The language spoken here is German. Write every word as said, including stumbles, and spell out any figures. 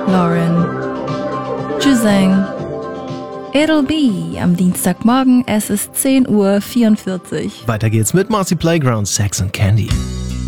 Lauren. Tschüssing. It'll be am Dienstagmorgen, es ist zehn Uhr vierundvierzig. Weiter geht's mit Marcy Playground, Sex and Candy.